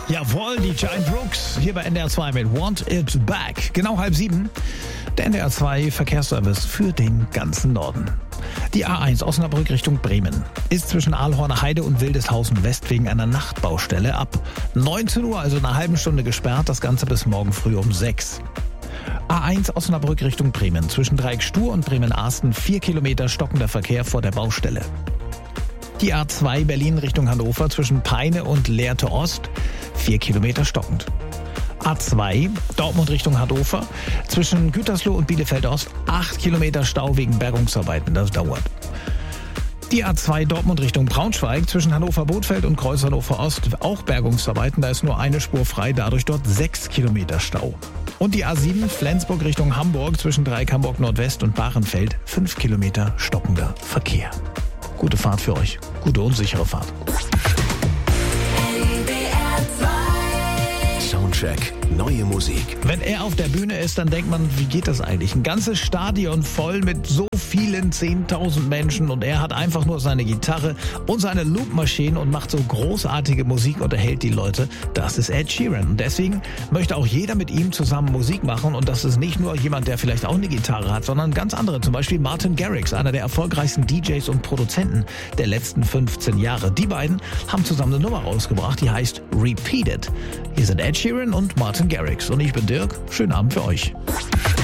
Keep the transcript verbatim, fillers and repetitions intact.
Jawohl, die Giant Rooks hier bei N D R zwei mit Want It Back. Genau halb sieben. Der N D R zwei Verkehrsservice für den ganzen Norden. Die A eins Osnabrück Richtung Bremen ist zwischen Aalhorner Heide und Wildeshausen West wegen einer Nachtbaustelle ab neunzehn Uhr, also einer halben Stunde gesperrt. Das Ganze bis morgen früh um sechs. A eins Osnabrück Richtung Bremen zwischen Dreieck Stur und Bremen-Arsten vier Kilometer stockender Verkehr vor der Baustelle. Die A zwei Berlin Richtung Hannover zwischen Peine und Lehrte Ost vier Kilometer stockend. A zwei Dortmund Richtung Hannover zwischen Gütersloh und Bielefeld Ost acht Kilometer Stau wegen Bergungsarbeiten. Das dauert. Die A zwei Dortmund Richtung Braunschweig zwischen Hannover-Bothfeld und Kreuz Hannover Ost auch Bergungsarbeiten. Da ist nur eine Spur frei, dadurch dort sechs Kilometer Stau. Und die A sieben Flensburg Richtung Hamburg zwischen Dreieck Hamburg Nordwest und Bahrenfeld fünf Kilometer stockender Verkehr. Gute Fahrt für euch. Gute und sichere Fahrt. Soundcheck, neue Musik. Wenn er auf der Bühne ist, dann denkt man, wie geht das eigentlich? Ein ganzes Stadion voll mit so vielen zehntausend Menschen und er hat einfach nur seine Gitarre und seine Loopmaschine und macht so großartige Musik und erhält die Leute. Das ist Ed Sheeran. Und deswegen möchte auch jeder mit ihm zusammen Musik machen und das ist nicht nur jemand, der vielleicht auch eine Gitarre hat, sondern ganz andere. Zum Beispiel Martin Garrix, einer der erfolgreichsten D Js und Produzenten der letzten fünfzehn Jahre. Die beiden haben zusammen eine Nummer rausgebracht, die heißt Repeat It. Hier sind Ed Sheeran und Martin Garrix und ich bin Dirk. Schönen Abend für euch.